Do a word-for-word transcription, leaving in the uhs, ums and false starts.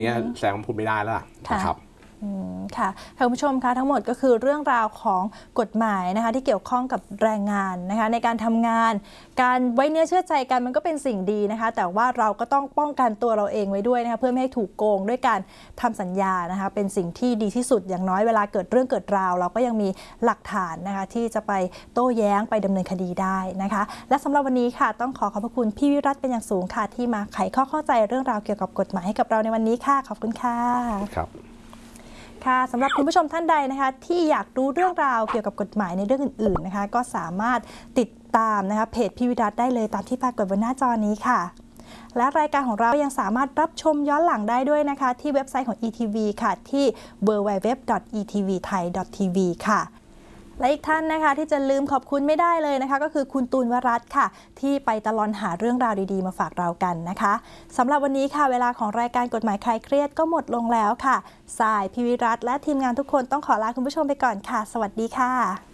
เนี่ยแสดงว่าพูดไม่ได้แล้วนะครับค่ะท่านผู้ชมคะทั้งหมดก็คือเรื่องราวของกฎหมายนะคะที่เกี่ยวข้องกับแรงงานนะคะในการทำงานการไว้เนื้อเชื่อใจกันมันก็เป็นสิ่งดีนะคะแต่ว่าเราก็ต้องป้องกันตัวเราเองไว้ด้วยนะคะเพื่อไม่ให้ถูกโกงด้วยการทำสัญญานะคะเป็นสิ่งที่ดีที่สุดอย่างน้อยเวลาเกิดเรื่องเกิดราวเราก็ยังมีหลักฐานนะคะที่จะไปโต้แย้งไปดำเนินคดีได้นะคะและสำหรับวันนี้ค่ะต้องขอขอบพระคุณพี่วิรัตเป็นอย่างสูงค่ะที่มาไขข้อเข้าใจเรื่องราวเกี่ยวกับกฎหมายให้กับเราในวันนี้ค่ะขอบคุณค่ะครับค่ะสำหรับคุณผู้ชมท่านใดนะคะที่อยากรู้เรื่องราวเกี่ยวกับกฎหมายในเรื่องอื่นๆนะคะก็สามารถติดตามนะคะเพจพี่วิรัตได้เลยตามที่ปรากฏบนหน้าจอนี้ค่ะและรายการของเรายังสามารถรับชมย้อนหลังได้ด้วยนะคะที่เว็บไซต์ของ อี ที วี ค่ะที่ ดับเบิลยู ดับเบิลยู ดับเบิลยู ดอท อี ที วี ไทย ดอท ที วี ค่ะและอีกท่านนะคะที่จะลืมขอบคุณไม่ได้เลยนะคะก็คือคุณตูนวรัตน์ค่ะที่ไปตลอดหาเรื่องราวดีๆมาฝากเรากันนะคะสำหรับวันนี้ค่ะเวลาของรายการกฎหมายคลายเครียดก็หมดลงแล้วค่ะสายพี่วิรัตน์และทีมงานทุกคนต้องขอลาคุณผู้ชมไปก่อนค่ะสวัสดีค่ะ